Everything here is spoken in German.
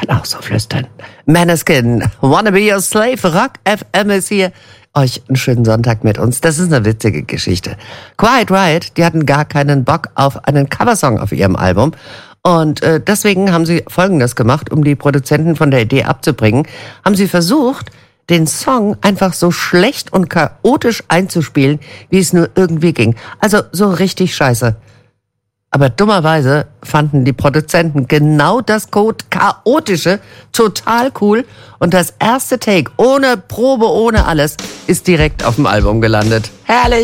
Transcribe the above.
kann auch so flüstern. Maneskin, Wanna Be Your Slave, Rock FM ist hier. Euch einen schönen Sonntag mit uns. Das ist eine witzige Geschichte. Quiet Riot, die hatten gar keinen Bock auf einen Coversong auf ihrem Album. Und deswegen haben sie Folgendes gemacht, um die Produzenten von der Idee abzubringen. Haben sie versucht, den Song einfach so schlecht und chaotisch einzuspielen, wie es nur irgendwie ging. Also so richtig scheiße. Aber dummerweise fanden die Produzenten genau das Chaotische total cool. Und das erste Take, ohne Probe, ohne alles, ist direkt auf dem Album gelandet. Herrlich!